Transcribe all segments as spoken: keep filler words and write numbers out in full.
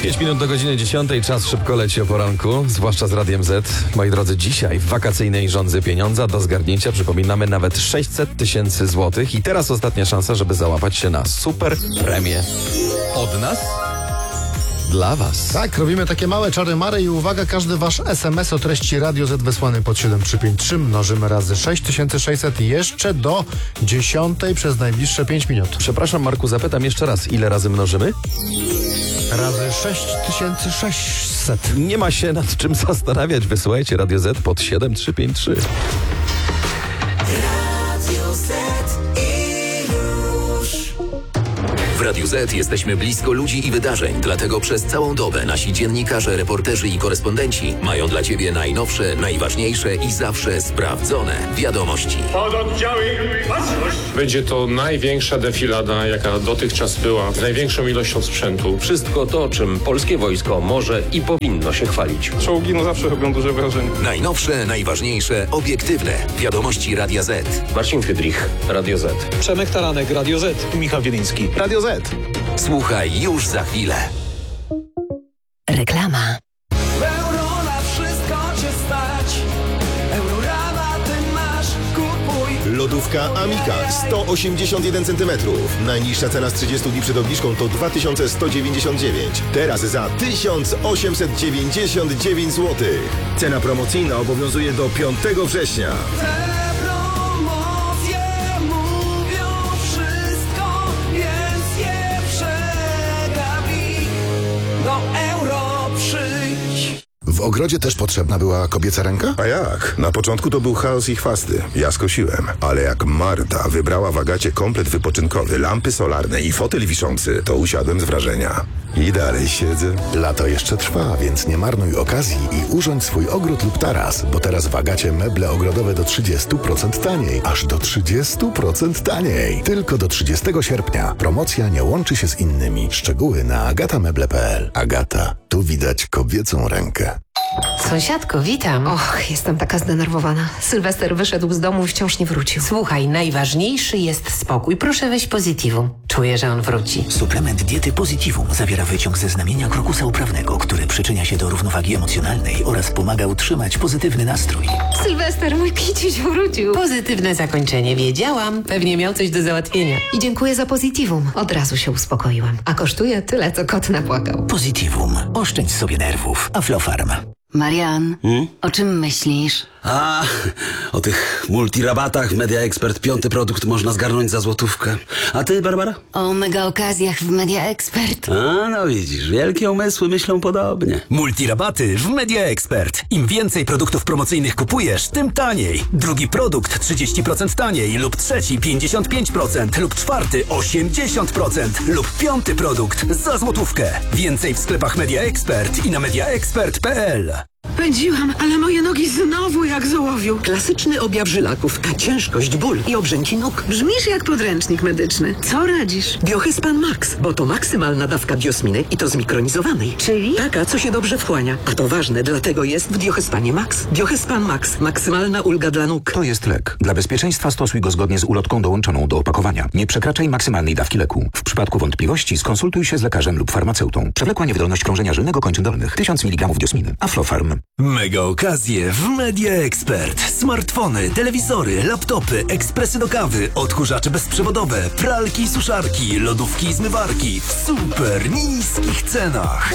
pięć minut do godziny dziesiątej, czas szybko leci o poranku, zwłaszcza z Radiem Z. Moi drodzy, dzisiaj w wakacyjnej żądzy pieniądza do zgarnięcia przypominamy nawet sześćset tysięcy złotych i teraz ostatnia szansa, żeby załapać się na super premię. Od nas dla was. Tak, robimy takie małe czary-mary i uwaga, każdy wasz es em es o treści Radio Z wysłany pod siedem trzy pięć trzy mnożymy razy sześć tysięcy sześćset jeszcze do dziesiątej przez najbliższe pięć minut. Przepraszam, Marku, zapytam jeszcze raz, ile razy mnożymy? Razy sześć tysięcy sześćset. Nie ma się nad czym zastanawiać, wysyłajcie Radio Z pod siedem trzy pięć trzy. W Radiu Z jesteśmy blisko ludzi i wydarzeń, dlatego przez całą dobę nasi dziennikarze, reporterzy i korespondenci mają dla Ciebie najnowsze, najważniejsze i zawsze sprawdzone wiadomości. Pododdziały Baczność! Będzie to największa defilada, jaka dotychczas była, z największą ilością sprzętu. Wszystko to, czym polskie wojsko może i powinno się chwalić. Czołgi no zawsze robią duże wrażenie. Najnowsze, najważniejsze, obiektywne wiadomości Radia Z. Marcin Friedrich, Radio Z. Przemek Taranek, Radio Z. Michał Wieliński, Radio Z. Słuchaj już za chwilę. Reklama. Euro na wszystko cię stać. Eurorama ty masz, kupuj. Lodówka Amica sto osiemdziesiąt jeden centymetrów. Najniższa cena z trzydziestu dni przed obniżką to dwa tysiące sto dziewięćdziesiąt dziewięć. Teraz za tysiąc osiemset dziewięćdziesiąt dziewięć złotych. Cena promocyjna obowiązuje do piątego września. W ogrodzie też potrzebna była kobieca ręka? A jak? Na początku to był chaos i chwasty. Ja skosiłem. Ale jak Marta wybrała w Agacie komplet wypoczynkowy, lampy solarne i fotel wiszący, to usiadłem z wrażenia. I dalej siedzę. Lato jeszcze trwa, więc nie marnuj okazji i urządź swój ogród lub taras, bo teraz w Agacie meble ogrodowe do trzydziestu procent taniej. Aż do trzydziestu procent taniej. Tylko do trzydziestego sierpnia. Promocja nie łączy się z innymi. Szczegóły na agatameble kropka pe el. Agata. Tu widać kobiecą rękę. Sąsiadko, witam. Och, jestem taka zdenerwowana. Sylwester wyszedł z domu i wciąż nie wrócił. Słuchaj, najważniejszy jest spokój. Proszę weź Positivum. Czuję, że on wróci. Suplement diety Positivum zawiera wyciąg ze znamienia krokusa uprawnego, który przyczynia się do równowagi emocjonalnej oraz pomaga utrzymać pozytywny nastrój. Sylwester, mój kiciuś wrócił. Pozytywne zakończenie. Wiedziałam. Pewnie miał coś do załatwienia. I dziękuję za Positivum. Od razu się uspokoiłam. A kosztuje tyle, co kot napłakał. Positivum. Oszczędź sobie nerwów. Aflofarm. Marian, hmm? o czym myślisz? A, o tych multirabatach w Media Expert. Piąty produkt można zgarnąć za złotówkę. A ty, Barbara? O mega okazjach w Media Expert. A, no widzisz, wielkie umysły myślą podobnie. Multirabaty w Media Expert. Im więcej produktów promocyjnych kupujesz, tym taniej. Drugi produkt trzydzieści procent taniej lub trzeci pięćdziesiąt pięć procent lub czwarty osiemdziesiąt procent lub piąty produkt za złotówkę. Więcej w sklepach Media Expert i na media expert kropka pe el. Pędziłam, ale moje nogi znowu jak z ołowiu. Klasyczny objaw żylaków, ciężkość, ból i obrzęki nóg. Brzmisz jak podręcznik medyczny. Co radzisz? Biohyspan Max, bo to maksymalna dawka diosminy i to zmikronizowanej. Czyli? Taka, co się dobrze wchłania. A to ważne, dlatego jest w Biohyspanie Max. Biohyspan Max. Maksymalna ulga dla nóg. To jest lek. Dla bezpieczeństwa stosuj go zgodnie z ulotką dołączoną do opakowania. Nie przekraczaj maksymalnej dawki leku. W przypadku wątpliwości skonsultuj się z lekarzem lub farmaceutą. Przewlekła niewydolność krążenia żylnego kończyn dolnych. tysiąc miligramów diosminy. Aflofarm. Mega okazje w Media Expert. Smartfony, telewizory, laptopy, ekspresy do kawy, odkurzacze bezprzewodowe, pralki i suszarki, lodówki i zmywarki w super niskich cenach.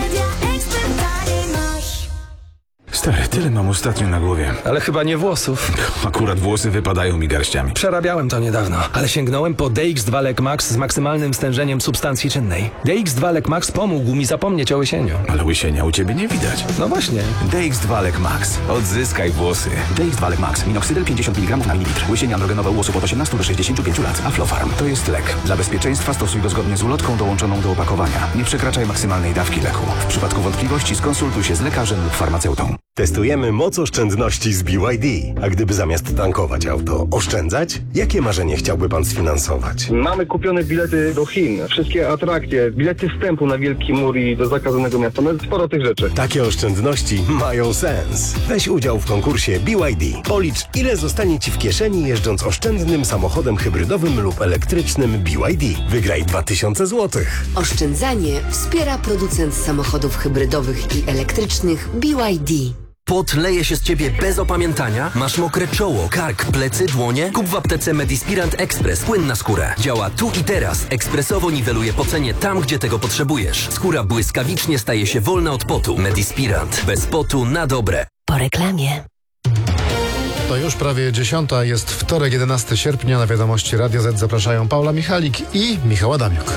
Stary, tyle mam ostatnio na głowie. Ale chyba nie włosów. Akurat włosy wypadają mi garściami. Przerabiałem to niedawno, ale sięgnąłem po D X dwa Lek Max z maksymalnym stężeniem substancji czynnej. D X dwa Lek Max pomógł mi zapomnieć o łysieniu. Ale łysienia u ciebie nie widać. No właśnie. D X dwa Lek Max. Odzyskaj włosy. D X dwa Lek Max. Minoxydil pięćdziesiąt miligramów na mililitr. Łysienie androgenowe u osób od osiemnastu do sześćdziesięciu pięciu lat. Aflofarm. To jest lek. Dla bezpieczeństwa stosuj go zgodnie z ulotką dołączoną do opakowania. Nie przekraczaj maksymalnej dawki leku. W przypadku wątpliwości skonsultuj się z lekarzem lub farmaceutą. Testujemy moc oszczędności z B Y D. A gdyby zamiast tankować auto oszczędzać, jakie marzenie chciałby pan sfinansować? Mamy kupione bilety do Chin, wszystkie atrakcje, bilety wstępu na Wielki Mur i do zakazanego miasta, no sporo tych rzeczy. Takie oszczędności mają sens. Weź udział w konkursie B Y D. Policz, ile zostanie ci w kieszeni jeżdżąc oszczędnym samochodem hybrydowym lub elektrycznym B Y D. Wygraj dwa tysiące złotych. Oszczędzanie wspiera producent samochodów hybrydowych i elektrycznych B Y D. Pot leje się z ciebie bez opamiętania? Masz mokre czoło, kark, plecy, dłonie? Kup w aptece Medispirant Express płyn na skórę. Działa tu i teraz. Ekspresowo niweluje pocenie tam, gdzie tego potrzebujesz. Skóra błyskawicznie staje się wolna od potu. Medispirant. Bez potu na dobre. Po reklamie. To już prawie dziesiąta, jest wtorek, jedenastego sierpnia. Na wiadomości Radio Z zapraszają Paula Michalik i Michał Adamiuk.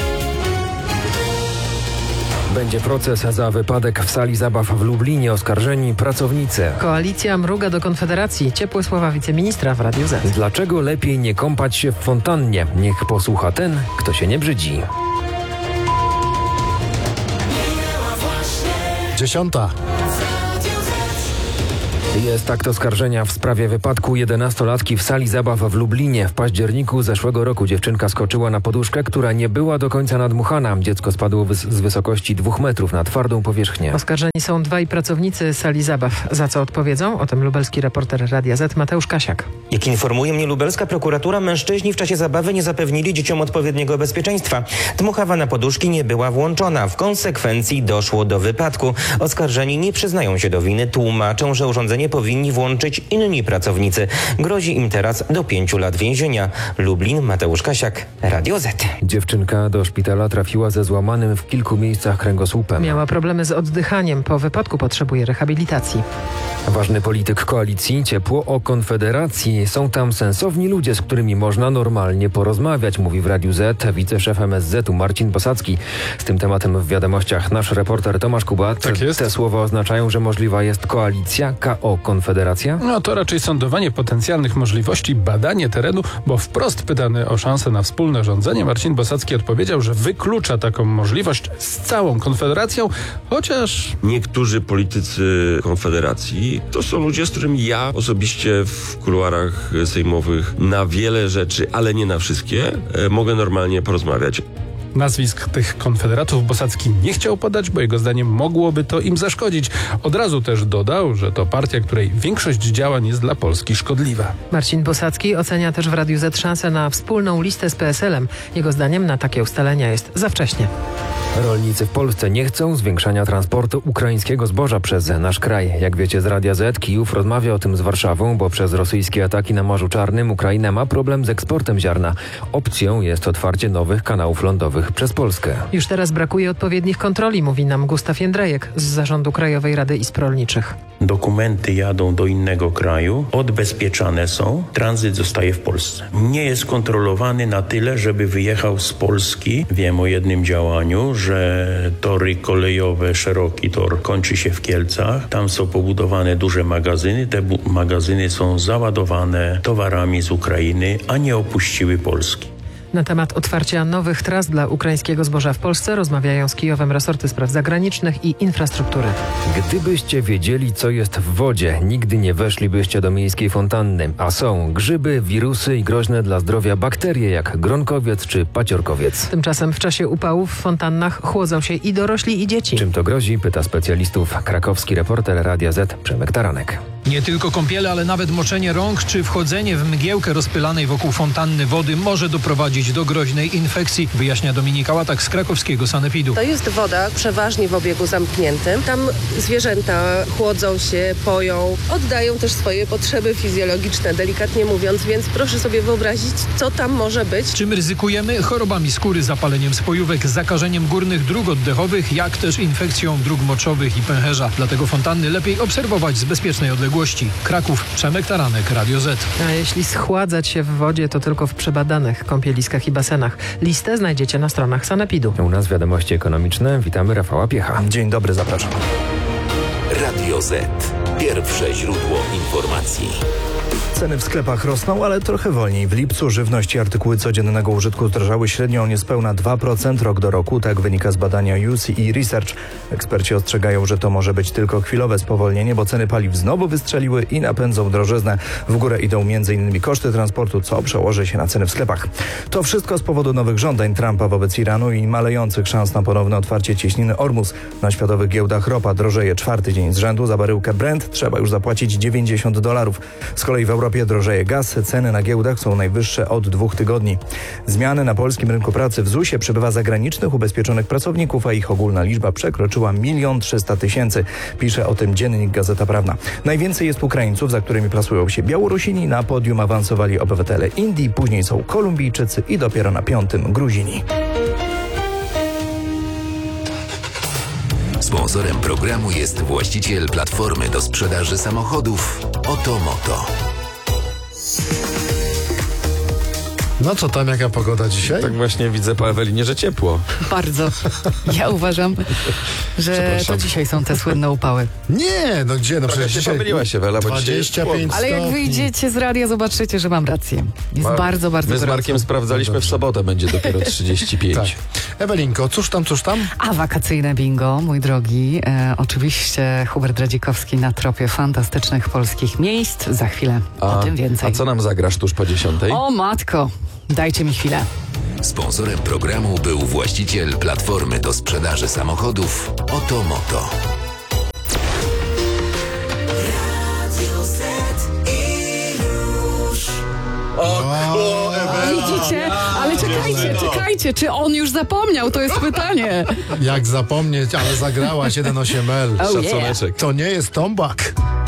Będzie proces za wypadek w sali zabaw w Lublinie. Oskarżeni pracownicy. Koalicja mruga do Konfederacji. Ciepłe słowa wiceministra w Radiu Z. Dlaczego lepiej nie kąpać się w fontannie? Niech posłucha ten, kto się nie brzydzi. Dziesiąta. Jest akt oskarżenia w sprawie wypadku jedenastolatki w sali zabaw w Lublinie. W październiku zeszłego roku dziewczynka skoczyła na poduszkę, która nie była do końca nadmuchana. Dziecko spadło wys- z wysokości dwóch metrów na twardą powierzchnię. Oskarżeni są dwaj pracownicy sali zabaw. Za co odpowiedzą? O tym lubelski reporter Radia Z Mateusz Kasiak. Jak informuje mnie lubelska prokuratura, mężczyźni w czasie zabawy nie zapewnili dzieciom odpowiedniego bezpieczeństwa. Dmuchawa na poduszki nie była włączona. W konsekwencji doszło do wypadku. Oskarżeni nie przyznają się do winy, tłumaczą, że urządzenie powinni włączyć inni pracownicy. Grozi im teraz do pięciu lat więzienia. Lublin, Mateusz Kasiak, Radio Z. Dziewczynka do szpitala trafiła ze złamanym w kilku miejscach kręgosłupem. Miała problemy z oddychaniem. Po wypadku potrzebuje rehabilitacji. Ważny polityk koalicji, ciepło o Konfederacji. Są tam sensowni ludzie, z którymi można normalnie porozmawiać, mówi w Radiu Z wiceszef M S Z-u Marcin Posadzki. Z tym tematem w wiadomościach nasz reporter Tomasz Kubat. Tak jest. Te słowa oznaczają, że możliwa jest koalicja, K O Konfederacja? No to raczej sądowanie potencjalnych możliwości, badanie terenu, bo wprost pytany o szansę na wspólne rządzenie, Marcin Posadzki odpowiedział, że wyklucza taką możliwość z całą Konfederacją, chociaż... Niektórzy politycy Konfederacji to są ludzie, z którymi ja osobiście w kuluarach sejmowych na wiele rzeczy, ale nie na wszystkie, mogę normalnie porozmawiać. Nazwisk tych konfederatów Posadzki nie chciał podać, bo jego zdaniem mogłoby to im zaszkodzić. Od razu też dodał, że to partia, której większość działań jest dla Polski szkodliwa. Marcin Posadzki ocenia też w Radiu Z szansę na wspólną listę z P S L-em. Jego zdaniem na takie ustalenia jest za wcześnie. Rolnicy w Polsce nie chcą zwiększania transportu ukraińskiego zboża przez nasz kraj. Jak wiecie z Radia Z, Kijów rozmawia o tym z Warszawą, bo przez rosyjskie ataki na Morzu Czarnym Ukraina ma problem z eksportem ziarna. Opcją jest otwarcie nowych kanałów lądowych przez Polskę. Już teraz brakuje odpowiednich kontroli, mówi nam Gustaw Jędrajek z Zarządu Krajowej Rady Izb Rolniczych. Dokumenty jadą do innego kraju, odbezpieczane są, tranzyt zostaje w Polsce. Nie jest kontrolowany na tyle, żeby wyjechał z Polski. Wiem o jednym działaniu, że tory kolejowe, szeroki tor kończy się w Kielcach. Tam są pobudowane duże magazyny. Te bu- magazyny są załadowane towarami z Ukrainy, a nie opuściły Polski. Na temat otwarcia nowych tras dla ukraińskiego zboża w Polsce rozmawiają z Kijowem resorty spraw zagranicznych i infrastruktury. Gdybyście wiedzieli, co jest w wodzie, nigdy nie weszlibyście do miejskiej fontanny. A są grzyby, wirusy i groźne dla zdrowia bakterie, jak gronkowiec czy paciorkowiec. Tymczasem w czasie upałów w fontannach chłodzą się i dorośli, i dzieci. Czym to grozi? Pyta specjalistów krakowski reporter Radia Z Przemek Taranek. Nie tylko kąpiele, ale nawet moczenie rąk czy wchodzenie w mgiełkę rozpylanej wokół fontanny wody może doprowadzić do groźnej infekcji, wyjaśnia Dominika Łatak z krakowskiego sanepidu. To jest woda przeważnie w obiegu zamkniętym. Tam zwierzęta chłodzą się, poją, oddają też swoje potrzeby fizjologiczne, delikatnie mówiąc, więc proszę sobie wyobrazić, co tam może być. Czym ryzykujemy? Chorobami skóry, zapaleniem spojówek, zakażeniem górnych dróg oddechowych, jak też infekcją dróg moczowych i pęcherza. Dlatego fontanny lepiej obserwować z bezpiecznej odległości. Kraków, Przemek Taranek, Radio Z. A jeśli schładzać się w wodzie, to tylko w przebadanych kąpieliskach i basenach. Listę znajdziecie na stronach sanepidu. U nas wiadomości ekonomiczne. Witamy Rafała Piecha. Dzień dobry, zapraszam. Radio Z. Pierwsze źródło informacji. Ceny w sklepach rosną, ale trochę wolniej. W lipcu żywność i artykuły codziennego użytku zdrożały średnio o niespełna dwa procent rok do roku, tak wynika z badania U C E Research. Eksperci ostrzegają, że to może być tylko chwilowe spowolnienie, bo ceny paliw znowu wystrzeliły i napędzą drożyznę. W górę idą między innymi koszty transportu, co przełoży się na ceny w sklepach. To wszystko z powodu nowych żądań Trumpa wobec Iranu i malejących szans na ponowne otwarcie cieśniny Ormus. Na światowych giełdach ropa drożeje czwarty dzień z rzędu. Za baryłkę Brent trzeba już zapłacić dziewięćdziesiąt dolarów. Z kolei w Europie drożeje gaz. Ceny na giełdach są najwyższe od dwóch tygodni. Zmiany na polskim rynku pracy. W zusie przybywa zagranicznych ubezpieczonych pracowników, a ich ogólna liczba przekroczyła milion trzysta tysięcy. Pisze o tym dziennik Gazeta Prawna. Najwięcej jest Ukraińców, za którymi plasują się Białorusini. Na podium awansowali obywatele Indii, później są Kolumbijczycy i dopiero na piątym Gruzini. Sponsorem programu jest właściciel platformy do sprzedaży samochodów Otomoto. No co tam, jaka pogoda dzisiaj? Tak właśnie widzę po Ewelinie, że ciepło. Bardzo. Ja uważam, że to dzisiaj są te słynne upały. Nie, no gdzie? No przecież dzisiaj pomyliłaś się, Ewela, bo dwadzieścia pięć stopni. Ale jak wyjdziecie z radia, zobaczycie, że mam rację. Jest Ma, bardzo, bardzo My z gorąco. Markiem sprawdzaliśmy, w sobotę będzie dopiero trzydzieści pięć. Tak. Ewelinko, cóż tam, cóż tam? A wakacyjne bingo, mój drogi. E, oczywiście Hubert Radzikowski na tropie fantastycznych polskich miejsc. Za chwilę A, o tym więcej. a co nam zagrasz tuż po dziesiątej? O matko, dajcie mi chwilę. Sponsorem programu był właściciel platformy do sprzedaży samochodów Otomoto. O, o Widzicie? Ale czekajcie, czekajcie, czy on już zapomniał? To jest pytanie. Jak zapomnieć, ale zagrałaś jeden osiem L. Oh yeah. To nie jest tombak.